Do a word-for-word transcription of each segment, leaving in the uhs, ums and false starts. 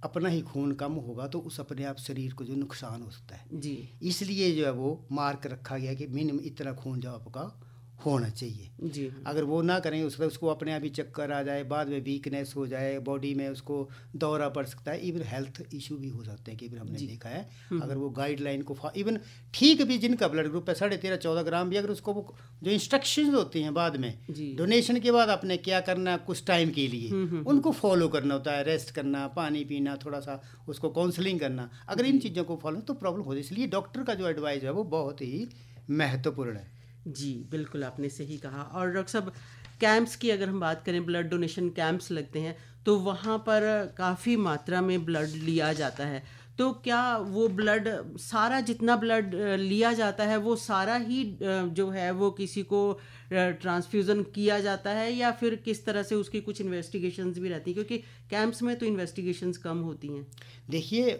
अपना ही खून कम होगा तो उस अपने आप शरीर को जो नुकसान हो सकता है जी, इसलिए जो है वो मार्क रखा गया कि मिनिमम इतना खून जो आपका होना चाहिए। जी, अगर वो ना करें उसका उसको अपने आप ही चक्कर आ जाए, बाद में वीकनेस हो जाए, बॉडी में उसको दौरा पड़ सकता है, इवन हेल्थ इशू भी हो सकते हैं कि इवन हमने देखा है अगर वो गाइडलाइन को इवन ठीक भी जिनका ब्लड ग्रुप है साढ़े तेरह चौदह ग्राम भी, अगर उसको वो जो इंस्ट्रक्शंस होती हैं बाद में डोनेशन के बाद आपने क्या करना है कुछ टाइम के लिए उनको फॉलो करना होता है, रेस्ट करना, पानी पीना, थोड़ा सा उसको काउंसलिंग करना, अगर इन चीज़ों को फॉलो तो प्रॉब्लम हो जाए। इसलिए डॉक्टर का जो एडवाइस है वो बहुत ही महत्वपूर्ण है। जी, बिल्कुल आपने सही कहा। और डॉक्टर साहब, कैंप्स की अगर हम बात करें, ब्लड डोनेशन कैंप्स लगते हैं तो वहाँ पर काफ़ी मात्रा में ब्लड लिया जाता है, तो क्या वो ब्लड सारा जितना ब्लड लिया जाता है वो सारा ही जो है वो किसी को ट्रांसफ्यूज़न किया जाता है, या फिर किस तरह से उसकी कुछ इन्वेस्टिगेशंस भी रहती हैं, क्योंकि कैंप्स में तो इन्वेस्टिगेशंस कम होती हैं? देखिए,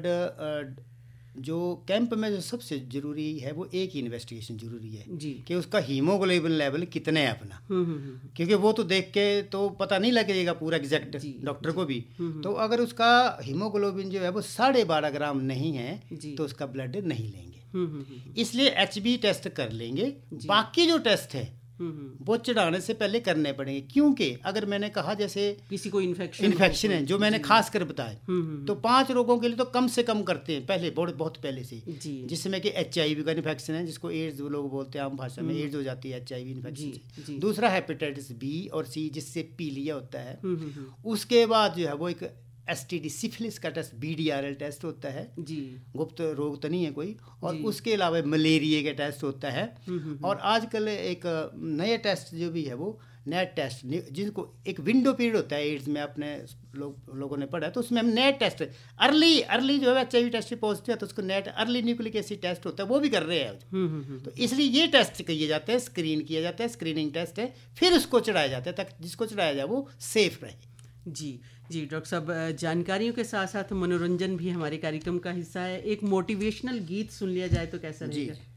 ब्लड जो कैंप में जो सबसे ज़रूरी है वो एक ही इन्वेस्टिगेशन ज़रूरी है जी, कि उसका हीमोग्लोबिन लेवल कितने है अपना, क्योंकि वो तो देख के तो पता नहीं लगेगा पूरा एग्जैक्ट डॉक्टर को भी। तो अगर उसका हीमोग्लोबिन जो है वो साढ़े बारह ग्राम नहीं है तो उसका ब्लड नहीं लेंगे, इसलिए एच बी टेस्ट कर लेंगे। बाकी जो टेस्ट है वो चढ़ाने से पहले करने पड़ेंगे, क्योंकि अगर मैंने कहा जैसे किसी को इन्फेक्शन इन्फेक्शन है जो मैंने खास कर बताया, तो पांच रोगों के लिए तो कम से कम करते हैं पहले, बहुत बहुत पहले से, जिसमें कि एच आई वी का इन्फेक्शन है जिसको एड्स लोग बोलते हैं आम भाषा में, एड्स हो जाती है एच आई वी इन्फेक्शन से। दूसरा हेपेटाइटिस बी और सी जिससे पीलिया होता है। उसके बाद जो है वो एक एस टी डी सिफिलिस का test, B D R L test होता है जी, गुप्त रोग तो नहीं है कोई, और उसके अलावा मलेरिया का टेस्ट होता है। और आजकल एक नया टेस्ट जो भी है वो नेट टेस्ट, जिसको एक विंडो पीरियड होता है एड्स में, अपने लोग लोगों ने पढ़ा है, तो उसमें हम नेट टेस्ट अर्ली अर्ली जो है एच आई वी टेस्ट पहुँचते हैं तो उसको net early nucleic acid test होता है, वो भी कर रहे हैं। तो इसलिए ये टेस्ट किए जाते हैं, स्क्रीन किया जाता है, स्क्रीनिंग टेस्ट है, फिर उसको चढ़ाया जाता है ताकि जिसको चढ़ाया जाए वो सेफ रहे। जी जी डॉक्टर साहब, जानकारियों के साथ साथ मनोरंजन भी हमारे कार्यक्रम का हिस्सा है। एक मोटिवेशनल गीत सुन लिया जाए तो कैसा रहेगा?